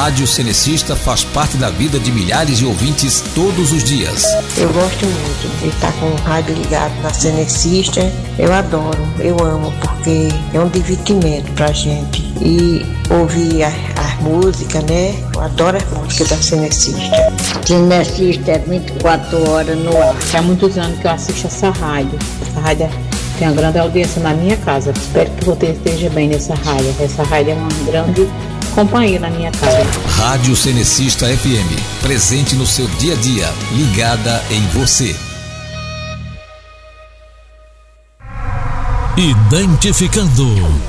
Rádio Cenecista faz parte da vida de milhares de ouvintes todos os dias. Eu gosto muito de estar com o rádio ligado na Cenecista. Eu adoro, eu amo, porque é um divertimento pra gente. E ouvir as músicas, né? Eu adoro as músicas da Cenecista. Cenecista é 24 horas no ar. Há muitos anos que eu assisto essa rádio. Essa rádio tem uma grande audiência na minha casa. Espero que você esteja bem nessa rádio. Essa rádio é uma grande companhia na minha casa. Rádio Cenecista FM, presente no seu dia a dia, ligada em você. Identificando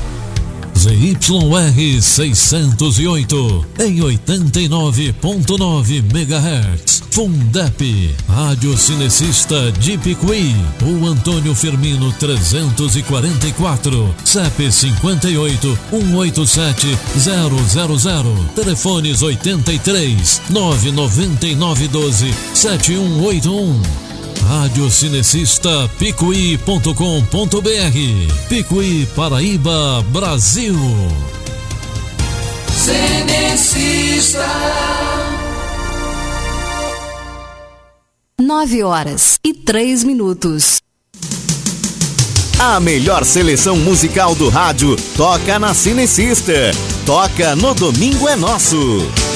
ZYR 608 em 89.9 MHz. Fundep, Rádio Cenecista de Picuí, o Antônio Firmino 344, CEP 58 187 000, telefones 83 999 12 7181. Rádio Cenecista Picuí.com.br. Picuí, Paraíba, Brasil. Cenecista. 9h03. A melhor seleção musical do rádio toca na Cenecista. Toca no Domingo é Nosso.